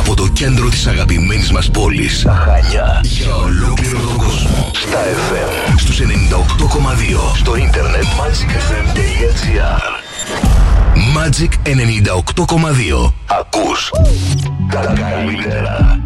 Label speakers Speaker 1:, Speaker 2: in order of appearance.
Speaker 1: από το κέντρο της αγαπημένης μας πόλης, τα Χανιά, για ολόκληρο τον κόσμο. Στα FM, στους 98,2, στο ίντερνετ magicfm.gr. Magic 98,2. Ακούς τα καλύτερα.